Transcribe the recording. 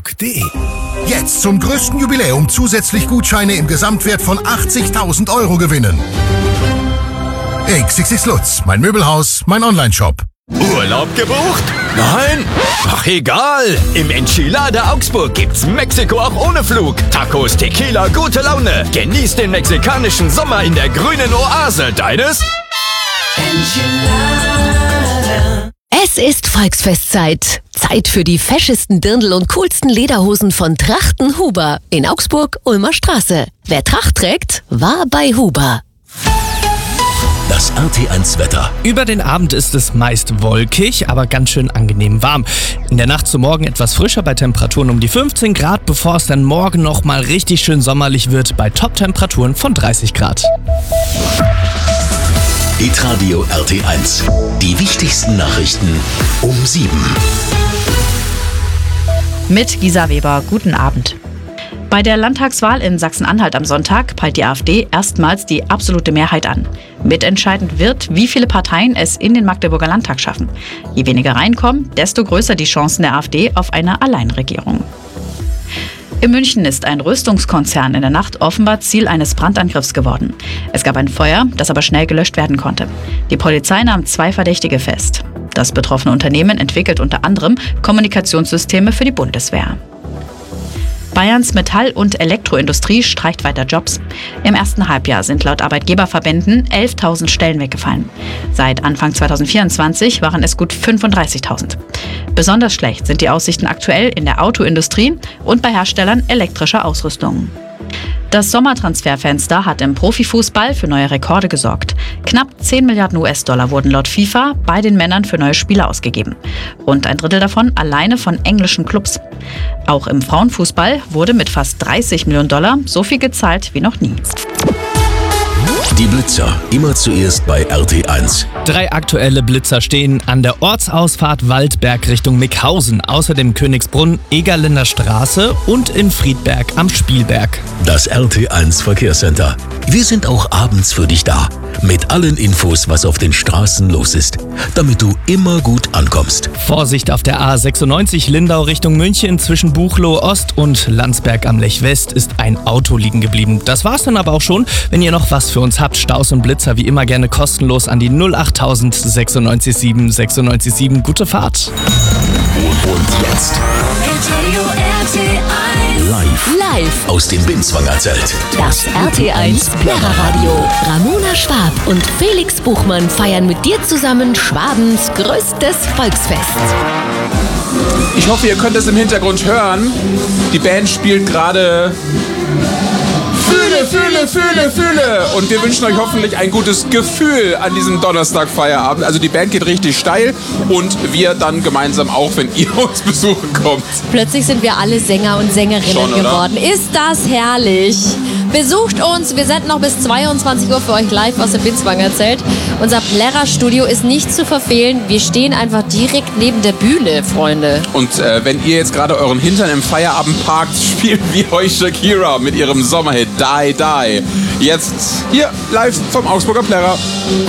Jetzt zum größten Jubiläum zusätzlich Gutscheine im Gesamtwert von 80.000 € gewinnen. XXX Lutz, mein Möbelhaus, mein Onlineshop. Urlaub gebucht? Nein? Ach egal, im Enchilada Augsburg gibt's Mexiko auch ohne Flug. Tacos, Tequila, gute Laune. Genieß den mexikanischen Sommer in der grünen Oase deines Enchilada. Es ist Volksfestzeit. Zeit für die feschesten Dirndl und coolsten Lederhosen von Trachten Huber in Augsburg, Ulmer Straße. Wer Tracht trägt, war bei Huber. Das RT1-Wetter. Über den Abend ist es meist wolkig, aber ganz schön angenehm warm. In der Nacht zum Morgen etwas frischer bei Temperaturen um die 15 Grad, bevor es dann morgen nochmal richtig schön sommerlich wird bei Top-Temperaturen von 30 Grad. Hitradio RT1. Die wichtigsten Nachrichten um 7. Mit Gisa Weber, guten Abend. Bei der Landtagswahl in Sachsen-Anhalt am Sonntag peilt die AfD erstmals die absolute Mehrheit an. Mitentscheidend wird, wie viele Parteien es in den Magdeburger Landtag schaffen. Je weniger reinkommen, desto größer die Chancen der AfD auf eine Alleinregierung. In München ist ein Rüstungskonzern in der Nacht offenbar Ziel eines Brandangriffs geworden. Es gab ein Feuer, das aber schnell gelöscht werden konnte. Die Polizei nahm 2 Verdächtige fest. Das betroffene Unternehmen entwickelt unter anderem Kommunikationssysteme für die Bundeswehr. Bayerns Metall- und Elektroindustrie streicht weiter Jobs. Im ersten Halbjahr sind laut Arbeitgeberverbänden 11.000 Stellen weggefallen. Seit Anfang 2024 waren es gut 35.000. Besonders schlecht sind die Aussichten aktuell in der Autoindustrie und bei Herstellern elektrischer Ausrüstung. Das Sommertransferfenster hat im Profifußball für neue Rekorde gesorgt. Knapp 10 Milliarden US-Dollar wurden laut FIFA bei den Männern für neue Spieler ausgegeben. Rund ein Drittel davon alleine von englischen Clubs. Auch im Frauenfußball wurde mit fast 30 Millionen Dollar so viel gezahlt wie noch nie. Die Blitzer, immer zuerst bei RT1. 3 aktuelle Blitzer stehen an der Ortsausfahrt Waldberg Richtung Mickhausen, außerdem Königsbrunn, Egerländer Straße und in Friedberg am Spielberg. Das RT1 Verkehrscenter. Wir sind auch abends für dich da. Mit allen Infos, was auf den Straßen los ist, damit du immer gut ankommst. Vorsicht auf der A96 Lindau Richtung München. Zwischen Buchloe Ost und Landsberg am Lech West ist ein Auto liegen geblieben. Das war's dann aber auch schon. Wenn ihr noch was für uns habt, Staus und Blitzer wie immer gerne kostenlos an die 08000 967 967. Gute Fahrt. Und jetzt live aus dem Binswanger Zelt. Das RT1 Lehrerradio. Ramona Schwab und Felix Buchmann feiern mit dir zusammen Schwabens größtes Volksfest. Ich hoffe, ihr könnt es im Hintergrund hören. Die Band spielt gerade Fühle, Fühle, Fühle, Fühle. Und wir wünschen euch hoffentlich ein gutes Gefühl an diesem Donnerstag-Feierabend. Also die Band geht richtig steil und wir dann gemeinsam auch, wenn ihr uns besuchen kommt. Plötzlich sind wir alle Sänger und Sängerinnen Schon, geworden. Ist das herrlich? Besucht uns, wir senden noch bis 22 Uhr für euch live aus dem Binswanger Zelt. Unser Plärrer-Studio ist nicht zu verfehlen. Wir stehen einfach direkt neben der Bühne, Freunde. Und wenn ihr jetzt gerade euren Hintern im Feierabend parkt, spielen wir euch Shakira mit ihrem Sommerhit Die Die. Jetzt hier live vom Augsburger Plärrer.